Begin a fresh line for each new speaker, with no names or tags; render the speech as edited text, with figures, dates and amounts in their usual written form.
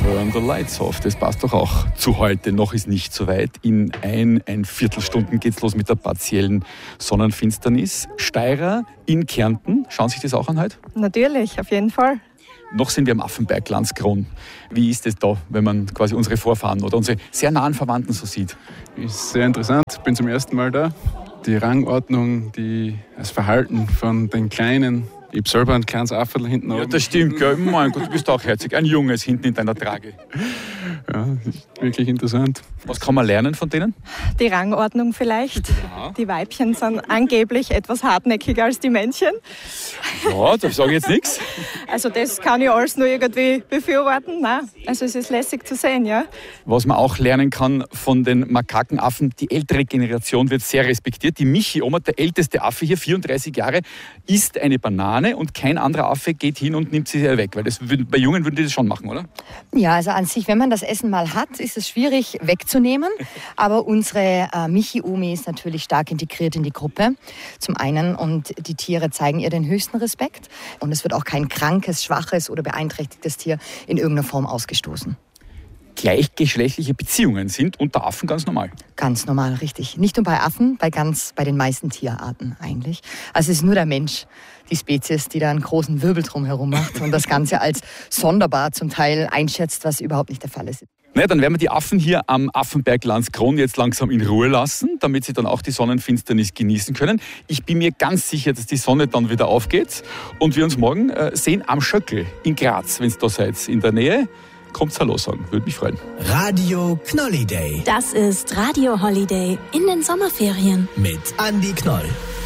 Turn the lights off. Das passt doch auch zu heute. Noch ist nicht so weit. In ein Viertelstunden geht's los mit der partiellen Sonnenfinsternis. Steirer in Kärnten. Schauen Sie sich das auch an heute?
Natürlich, auf jeden Fall.
Noch sind wir am Affenberg Landskron. Wie ist es da, wenn man quasi unsere Vorfahren oder unsere sehr nahen Verwandten so sieht?
Ist sehr interessant. Ich bin zum ersten Mal da. Die Rangordnung, das Verhalten von den Kleinen. Ich habe selber ein kleines Afferl hinten oben.
Ja, das stimmt, gell? Mein Gott, du bist auch herzig. Ein Junges hinten in deiner Trage.
Ja, ist wirklich interessant.
Was kann man lernen von denen?
Die Rangordnung vielleicht.
Ja.
Die Weibchen sind angeblich etwas hartnäckiger als die Männchen.
Ja, da sage ich jetzt nichts.
Also das kann ich alles nur irgendwie befürworten. Nein. Also es ist lässig zu sehen, ja.
Was man auch lernen kann von den Makakenaffen, die ältere Generation wird sehr respektiert. Die Michi-Oma, der älteste Affe hier, 34 Jahre, isst eine Banane und kein anderer Affe geht hin und nimmt sie weg. Weil bei Jungen würden die das schon machen, oder?
Ja, also an sich, wenn man das Essen mal hat, ist es schwierig wegzunehmen. Aber unsere Michi-Omi ist natürlich stark integriert in die Gruppe. Zum einen, und die Tiere zeigen ihr den höchsten Respekt. Und es wird auch kein krankes, schwaches oder beeinträchtigtes Tier in irgendeiner Form ausgestoßen.
Gleichgeschlechtliche Beziehungen sind unter Affen ganz normal.
Ganz normal, richtig. Nicht nur bei Affen, bei den meisten Tierarten eigentlich. Also es ist nur der Mensch, die Spezies, die da einen großen Wirbel drumherum macht und das Ganze als sonderbar zum Teil einschätzt, was überhaupt nicht der Fall ist.
Na, dann werden wir die Affen hier am Affenberg Landskron jetzt langsam in Ruhe lassen, damit sie dann auch die Sonnenfinsternis genießen können. Ich bin mir ganz sicher, dass die Sonne dann wieder aufgeht und wir uns morgen sehen am Schöckl in Graz, wenn ihr da seid, in der Nähe. Kommt's Hallo sagen, würde mich freuen.
Radio Knolliday.
Das ist Radio Holiday in den Sommerferien.
Mit Andi Knoll.